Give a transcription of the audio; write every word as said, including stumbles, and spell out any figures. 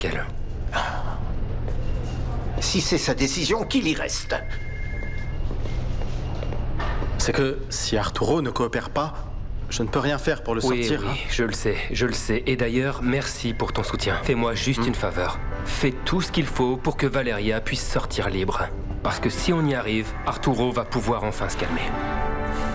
Quelle? Si c'est sa décision, qu'il y reste. C'est que si Arturo ne coopère pas, je ne peux rien faire pour le Oui, sortir. oui, hein. je le sais, je le sais. Et d'ailleurs, merci pour ton soutien. Fais-moi juste Hmm. une faveur. Fais tout ce qu'il faut pour que Valeria puisse sortir libre. Parce que si on y arrive, Arturo va pouvoir enfin se calmer.